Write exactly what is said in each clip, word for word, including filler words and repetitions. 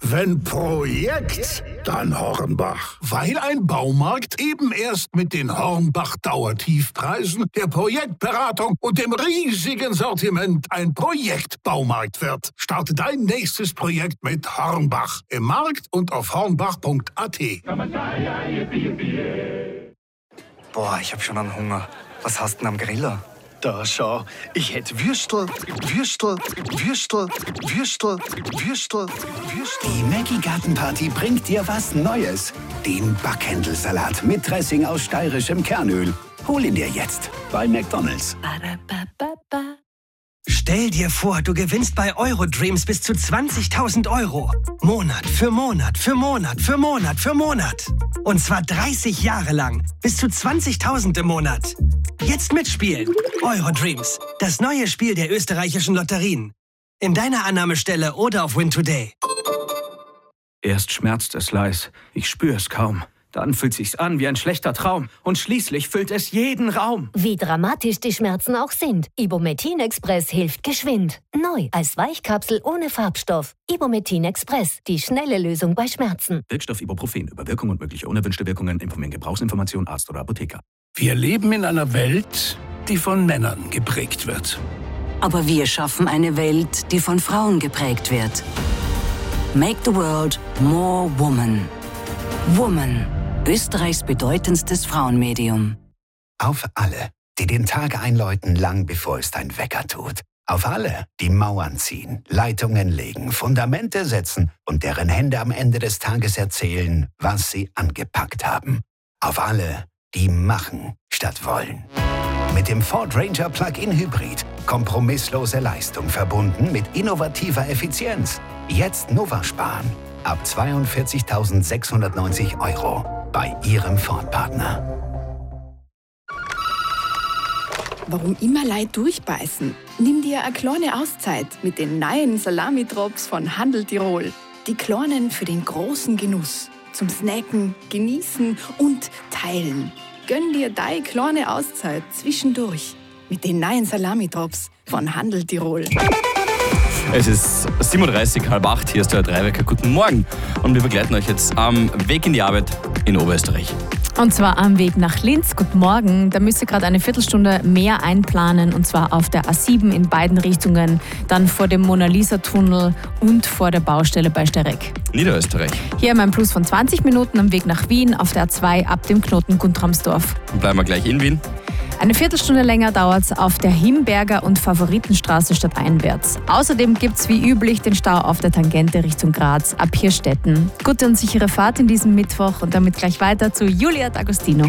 Wenn Projekt, dann Hornbach. Weil ein Baumarkt eben erst mit den Hornbach-Dauertiefpreisen, der Projektberatung und dem riesigen Sortiment ein Projektbaumarkt wird. Starte dein nächstes Projekt mit Hornbach. Im Markt und auf hornbach punkt a t. Boah, ich hab schon einen Hunger. Was hast du denn am Griller? Da, schau. Ich hätte Würstel, Würstel, Würstel, Würstel, Würstel, Würstel. Die Maggi Gartenparty bringt dir was Neues. Den Backhändelsalat mit Dressing aus steirischem Kernöl. Hol ihn dir jetzt bei McDonald's. Stell dir vor, du gewinnst bei Eurodreams bis zu zwanzigtausend Euro. Monat für Monat für Monat für Monat für Monat. Und zwar dreißig Jahre lang. Bis zu zwanzigtausend im Monat. Jetzt mitspielen. Eurodreams. Das neue Spiel der österreichischen Lotterien. In deiner Annahmestelle oder auf Win Today. Erst schmerzt es leis. Ich spüre es kaum. Dann fühlt sich's an wie ein schlechter Traum. Und schließlich füllt es jeden Raum. Wie dramatisch die Schmerzen auch sind. Ibumetin Express hilft geschwind. Neu als Weichkapsel ohne Farbstoff. Ibumetin Express. Die schnelle Lösung bei Schmerzen. Wirkstoff Ibuprofen. Über Wirkung und mögliche unerwünschte Wirkungen informieren Gebrauchsinformation Arzt oder Apotheker. Wir leben in einer Welt, die von Männern geprägt wird. Aber wir schaffen eine Welt, die von Frauen geprägt wird. Make the world more woman. Woman. Österreichs bedeutendstes Frauenmedium. Auf alle, die den Tag einläuten, lang bevor es dein Wecker tut. Auf alle, die Mauern ziehen, Leitungen legen, Fundamente setzen und deren Hände am Ende des Tages erzählen, was sie angepackt haben. Auf alle, die machen statt wollen. Mit dem Ford Ranger Plug-in Hybrid. Kompromisslose Leistung verbunden mit innovativer Effizienz. Jetzt Nova sparen. Ab zweiundvierzigtausendsechshundertneunzig Euro bei Ihrem Ford-Partner. Warum immer Leute durchbeißen? Nimm dir eine kleine Auszeit mit den neuen Salami-Drops von Handel Tirol. Die kleinen für den großen Genuss. Zum Snacken, Genießen und Teilen. Gönn dir deine kleine Auszeit zwischendurch mit den neuen Salami-Drops von Handel Tirol. Es ist sieben Uhr dreißig, halb acht, hier ist der Dreiwecker. Guten Morgen. Und wir begleiten euch jetzt am Weg in die Arbeit in Oberösterreich. Und zwar am Weg nach Linz. Guten Morgen. Da müsst ihr gerade eine Viertelstunde mehr einplanen. Und zwar auf der A sieben in beiden Richtungen. Dann vor dem Mona-Lisa-Tunnel und vor der Baustelle bei Stereck. Niederösterreich. Hier haben wir einen Plus von zwanzig Minuten am Weg nach Wien auf der A zwei ab dem Knoten Guntramsdorf. Und bleiben wir gleich in Wien. Eine Viertelstunde länger dauert es auf der Himberger und Favoritenstraße stadteinwärts. Außerdem gibt es wie üblich den Stau auf der Tangente Richtung Graz ab Hirstetten. Gute und sichere Fahrt in diesem Mittwoch und damit gleich weiter zu Julia D'Agostino.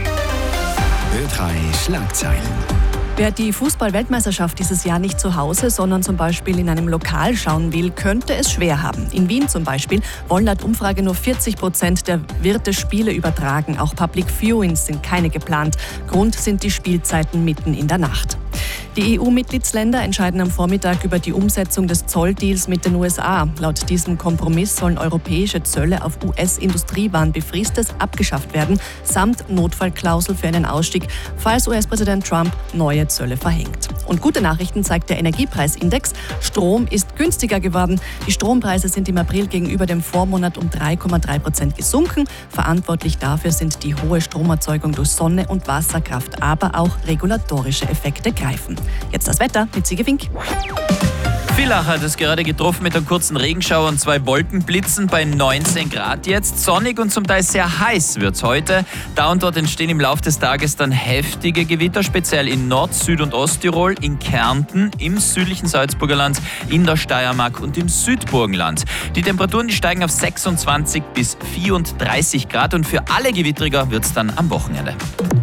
Ö drei Schlagzeilen. Wer die Fußball-Weltmeisterschaft dieses Jahr nicht zu Hause, sondern zum Beispiel in einem Lokal schauen will, könnte es schwer haben. In Wien zum Beispiel wollen laut Umfrage nur vierzig Prozent der Wirte Spiele übertragen. Auch Public Viewings sind keine geplant. Grund sind die Spielzeiten mitten in der Nacht. Die E U-Mitgliedsländer entscheiden am Vormittag über die Umsetzung des Zolldeals mit den U S A. Laut diesem Kompromiss sollen europäische Zölle auf U S-Industriewaren befristet abgeschafft werden, samt Notfallklausel für einen Ausstieg, falls U S-Präsident Trump neue Zölle verhängt. Und gute Nachrichten zeigt der Energiepreisindex. Strom ist günstiger geworden. Die Strompreise sind im April gegenüber dem Vormonat um drei Komma drei Prozent gesunken. Verantwortlich dafür sind die hohe Stromerzeugung durch Sonne- und Wasserkraft, aber auch regulatorische Effekte greifen. Jetzt das Wetter mit Sigi Fink. Villach hat es gerade getroffen mit einem kurzen Regenschauer und zwei Wolkenblitzen bei neunzehn Grad jetzt. Sonnig und zum Teil sehr heiß wird es heute. Da und dort entstehen im Laufe des Tages dann heftige Gewitter, speziell in Nord-, Süd- und Osttirol, in Kärnten, im südlichen Salzburger Land, in der Steiermark und im Südburgenland. Die Temperaturen die steigen auf sechsundzwanzig bis vierunddreißig Grad und für alle Gewittriger wird es dann am Wochenende.